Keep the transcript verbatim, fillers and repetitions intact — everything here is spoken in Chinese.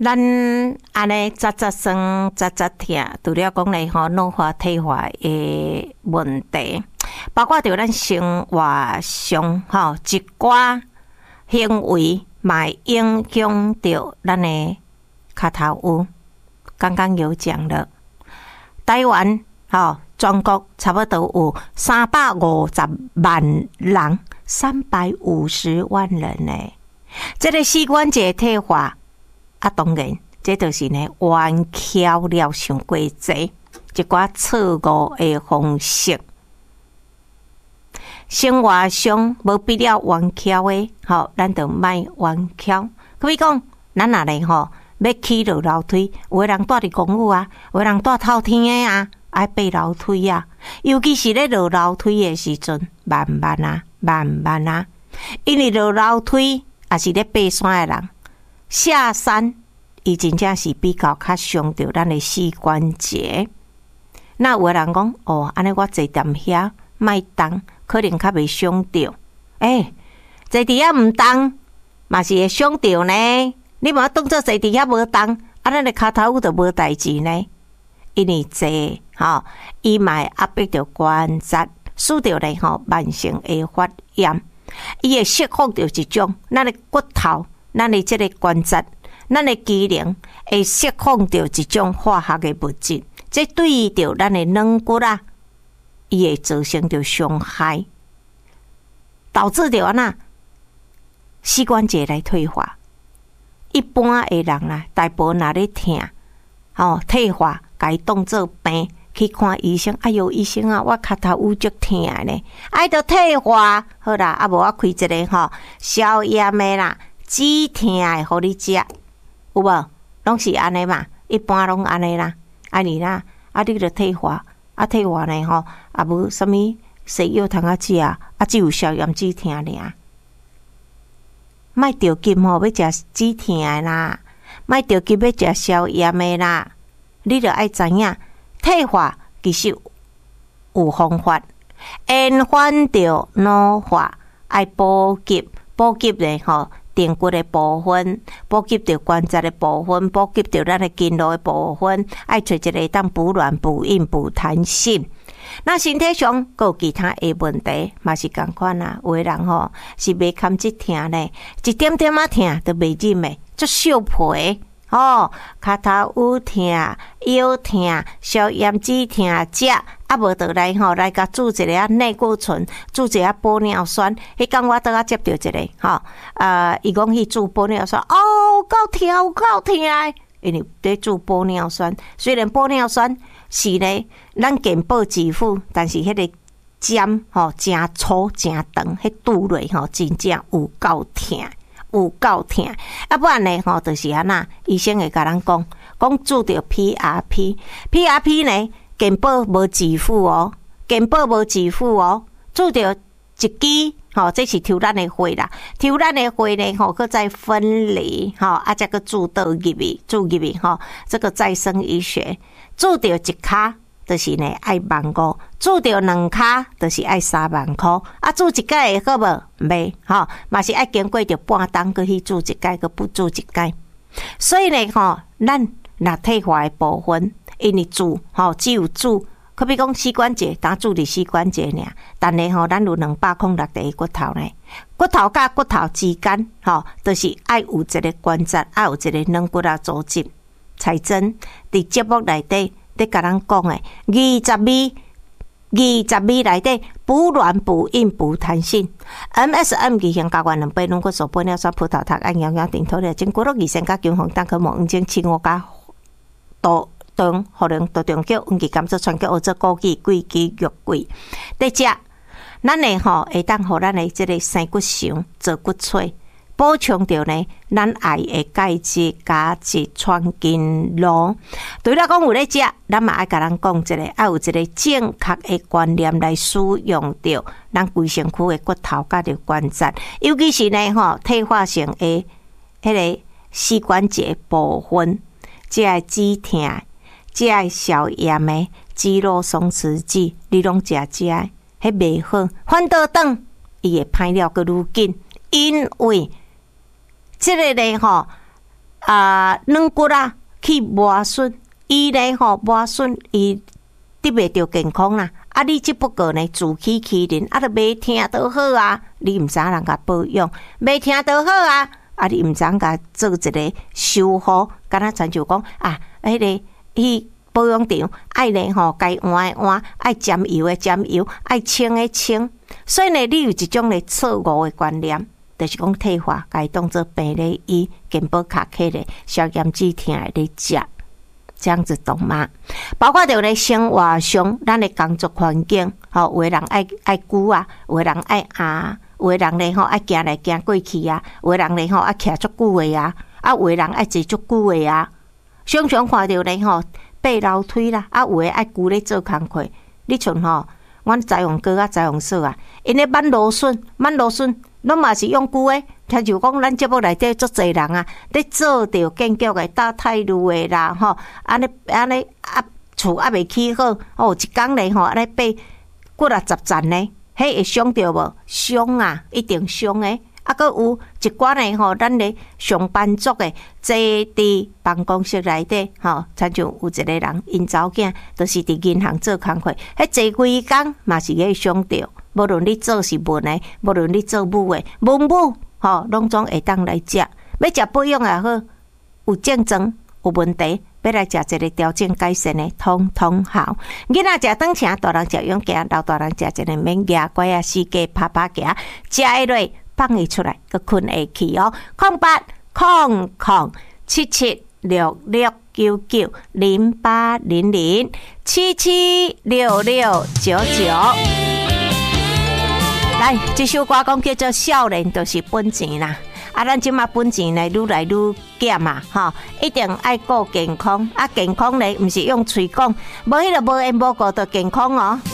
咱安尼扎扎酸、扎扎痛，除了讲咧吼脑化、退化的问题，包括着咱生活上吼一寡行为，嘛影响着咱的脚头有。刚刚有讲了，台湾吼全国差不多有三百五十万人，三百五十万人呢。这个膝关节退化。啊，当然，这就是呢，弯翘了伤过济，一寡错误的方式。生活上无必要弯翘的，吼，咱就莫弯翘。可比讲，咱若咧吼，要起落楼梯，有个人住伫公寓啊，有个人住透天的啊，爱爬楼梯啊。尤其是咧落楼梯的时阵，慢慢啊，慢慢啊，因为落楼梯也是咧爬山的人。下山，伊真正是比较较伤着咱的膝关节。那有人讲哦，安尼我坐踮遐莫动，可能较袂伤着。诶，坐伫遐毋动，嘛是会伤着呢。你嘛当作坐伫遐无动，啊，咱的脚头就无代志呢。因为坐吼，伊嘛压迫着关节，使着咧吼慢性的发炎，伊会释放着一种咱的骨头。咱的这个关节，咱的机能会释放着一种化学的物质，这对于着咱的软骨啊，伊会造成着伤害，导致着安那膝关节来退化。一般的人啦，大部分若咧痛，吼退化，该当做病去看医生。哎哟，医生啊，我脚头有足痛呢，爱着退化，好啦，啊无我开一个吼消炎的啦。止痛的，互你食，有无？拢是安尼嘛，一般拢安尼啦。安尼啦，啊，你着退化，啊，退化呢吼，啊无啥物西药通啊食，啊，只有消炎止痛尔。莫着急吼，要食止痛的啦，莫着急要食消炎的啦。你着爱知影，退化其实有方法，延缓着老化，爱补给，补给咧吼。髌骨的部分，补给着关节的部分，补给着咱的筋络的部分，爱找一个当补软、补硬、补弹性。那身体上还有其他的问题，嘛是同款啊。有的人吼是袂堪即疼呢，一点点啊疼都袂忍的，足受皮哦，脚头有疼、腰疼、消炎止痛食。啊，无倒来吼，来甲煮一个啊内固醇，煮一个啊玻尿酸。迄天我倒啊接到一个吼，呃，伊讲去煮玻尿酸，哦，够疼，够疼的，因为在煮玻尿酸。虽然玻尿酸是咧咱健保支付，但是迄个针吼真粗真长，迄拄落吼真正有够疼，有够疼。啊，不然呢吼，就是安那医生会甲咱讲，讲煮着 P R P，P R P 呢？健保无支付哦，健保无支付哦，做着一支吼，这是抽咱的血啦，抽咱的血呢吼，佮再分离吼，啊，再佮注倒入去，注入去吼，这个再生医学，做着一卡就是呢爱万五，做着两卡就是爱三万块，啊，做一届会好无？袂吼，嘛是爱经过着半冬佮去做一届，佮不做一届，所以呢吼，咱若退化的部分。因为煮吼只有煮，可比讲膝关节，当煮伫膝关节尔。但是吼，咱有两百零六个骨头呢，骨头甲骨头之间吼，就是爱有一个关节，爱有一个软骨啊组织。彩珍伫节目内底伫甲咱讲诶，二十米，二十米内底补软、补硬、补弹性。M S M 二型睾丸两倍软骨素、玻尿酸、葡萄糖、按阳阳顶头的经骨肉二升加姜黄蛋壳膜黄精青我加多。中可能多中脚，阮去甘蔗川脚，或者枸杞、桂枝、肉桂。第只，咱诶吼会当互咱诶即个生骨肠做骨髓，补充着呢咱爱诶钙质、钾质、川筋络。除了讲有咧食，咱嘛爱甲咱讲一个，爱有一个正确诶观念来使用着咱规身躯诶骨头甲着关节，尤其是呢吼退化性诶迄个膝关节部分，即个止痛。即个消炎的肌肉松弛剂，你拢食食，迄袂好。反倒转，伊会歹了个愈紧，因为即个咧吼， 啊软骨啊去磨损，伊咧吼磨损伊得袂着健康啦。啊，你只不过呢自欺欺人，啊，都袂听都好啊，你毋知人甲保养，袂听都好啊，啊，你毋知甲做一个修护，敢若亲像讲啊，迄、那个去保养场爱咧吼，该换诶换，爱沾油诶沾油，爱清诶清，所以呢，你有一种咧错误诶观念，就是讲退化，该当做病咧医，健保卡克咧消炎止痛诶咧食。这样子懂吗？包括着咧生活上，咱的工作环境，吼，有的人爱爱久啊，有的人爱压，有的人咧吼爱行来行过去啊，有的人咧吼爱徛足久的啊，啊，有的人爱坐足久的啊。常常看到咧吼爬楼梯啦，啊，有的爱久咧做工课。你像吼，阮财用哥啊，财用嫂啊，因咧挽芦笋，挽芦笋，拢嘛是用久的。听就讲，咱节目内底足侪人啊，咧做着建筑的、搭泰路的啦，吼，安尼安尼啊，厝还未起好，哦，一工咧吼，安尼爬几啊十层呢，迄会伤着无？伤啊，一定伤的。啊，阁有一寡呢吼，咱咧上班族的坐伫办公室内底，吼，亲像有一个人，因查某囝就是伫银行做工课，迄坐规工嘛是会伤着。无论你做是文的，无论你做武的，文武。吼，拢总会当来食，要食保养也好，有症状有问题，要来食一个调整改善的，通通好。囡仔食顿请，大人食勇行，老大人食一个免牙乖啊，四界拍拍行，食会落放会出来，佮困会去哦。空八空空七七六六九九零八零零七七六六九九。来，这首歌讲叫做《少年就是本钱》啦。啊，咱即马本钱呢，愈来愈减啊，吼，一定爱顾健康。啊，健康呢，毋是用嘴讲，无迄个无缘无故的健康哦。